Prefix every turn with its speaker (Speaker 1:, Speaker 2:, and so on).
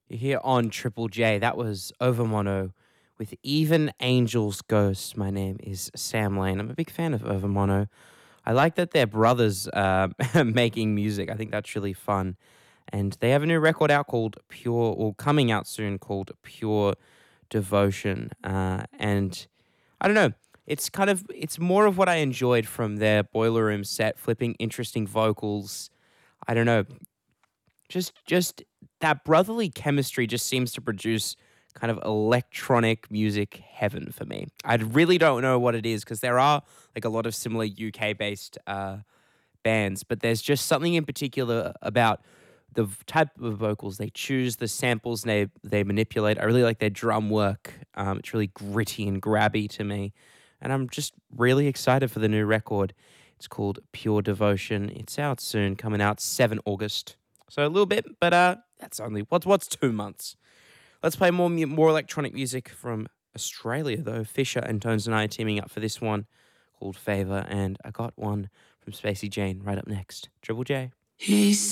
Speaker 1: You're here on Triple J. That was Overmono with Even Angels Ghost. My name is Sam Lane. I'm a big fan of Overmono. I like that they're brothers making music. I think that's really fun. And they have a new record out called Pure, or coming out soon, called Pure Devotion. And I don't know. It's more of what I enjoyed from their Boiler Room set, flipping interesting vocals. I don't know, just that brotherly chemistry just seems to produce kind of electronic music heaven for me. I really don't know what it is because there are like a lot of similar UK based bands, but there's just something in particular about the type of vocals they choose, the samples they manipulate. I really like their drum work. It's really gritty and grabby to me, and I'm just really excited for the new record. It's called Pure Devotion. It's out soon, coming out 7 August. So a little bit, but that's only what's 2 months. Let's play more electronic music from Australia though. Fisher and Tones and I are teaming up for this one called Favor, and I got one from Spacey Jane right up next. Triple J.